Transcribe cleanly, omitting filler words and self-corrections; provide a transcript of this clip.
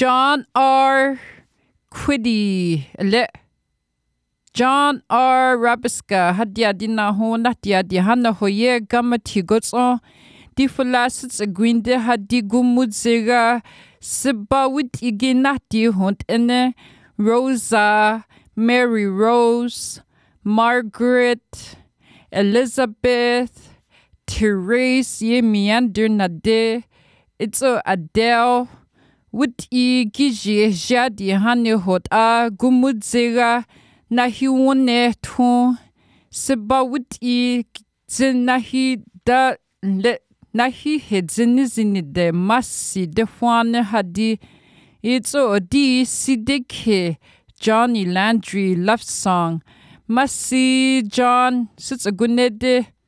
John R. Quiddy, le John R. Rabiska, hadia dina ho natia di hana hoye gamati gotso, di fulasits a gwinde hadi gumudzega, sibawit iginati hont ene, Rosa, Mary Rose, Margaret, Elizabeth, Therese, ye meander nade, it's a Adele, Wut I giji jadi hane hot a gumudzega nahi ton seba wut I zinahi da le nahi hedzini de masi de fwane hadi it's o di sidike Johnny Landry love song masi John sits a gunede